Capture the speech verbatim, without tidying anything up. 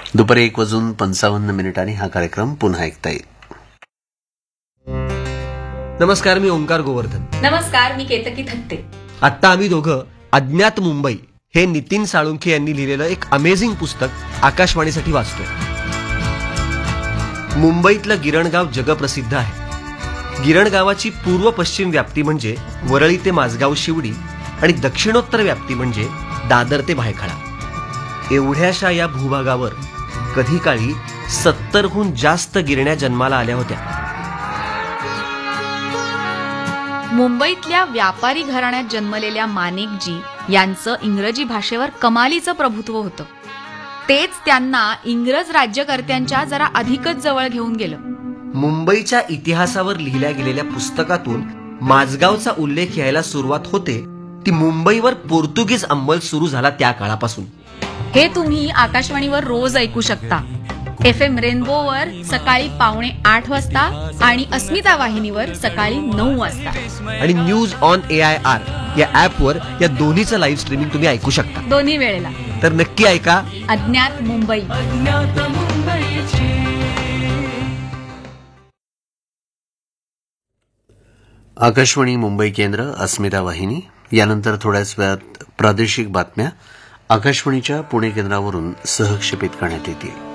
दुपारी एक वाजून पंचावन्न मिनिटांनी हा कार्यक्रम पुन्हा ऐकता येईल. नमस्कार, मी ओंकार गोवर्धन. नमस्कार, मी केतकी थत्ते. आत्ता आम्ही दोघं अज्ञात मुंबई हे नितीन साळुंखे यांनी लिहिलेलं एक अमेझिंग पुस्तक आकाशवाणीसाठी वाचतोय. मुंबईतलं गिरणगाव जगप्रसिद्ध आहे. गिरणगावाची पूर्व पश्चिम व्याप्ती म्हणजे वरळी ते माझगाव शिवडी आणि दक्षिणोत्तर व्याप्ती म्हणजे दादर ते भायखळा. एवढ्याशा या भूभागावर कधी काळी सत्तरहून जास्त गिरण्या जन्माला आल्या होत्या. मुंबईतल्या व्यापारी घराण्यात जन्मलेल्या माणिकजी यांचं इंग्रजी भाषेवर कमालीचं प्रभुत्व होतं. तेच त्यांना इंग्रज राज्यकर्त्यांच्या जरा अधिकच जवळ घेऊन गेलं. मुंबईच्या इतिहासावर लिहिल्या गेलेल्या पुस्तकातून माझगावचा उल्लेख यायला सुरुवात होते ती मुंबईवर पोर्तुगीज अंमल सुरू झाला त्या काळापासून. हे तुम्ही आकाशवाणीवर रोज ऐकू शकता. एफ एम रेनबोवर सकाळी पावणे आठ वाजता आणि अस्मिता वाहिनीवर सकाळी नऊ वाजता आणि news on A I R या ऍपवर या दोन्हीचं लाईव्ह स्ट्रीमिंग तुम्ही ऐकू शकता. दोन्ही वेळेला. तर नक्की ऐका अज्ञात मुंबई. आकाशवाणी मुंबई केंद्र, अस्मिता वाहिनी. यानंतर थोड्याच वेळात प्रादेशिक बातम्या आकाशवाणीच्या पुणे केंद्रावरून सहक्षेपित करण्यात येतील.